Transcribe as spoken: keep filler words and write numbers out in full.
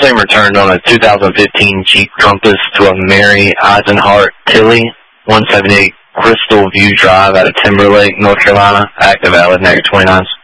claim returned on a two thousand fifteen Jeep Compass to a Mary Eisenhart Tilley, one seventy-eight Crystal View Drive out of Timberlake, North Carolina. Active valid, negative twenty-nines.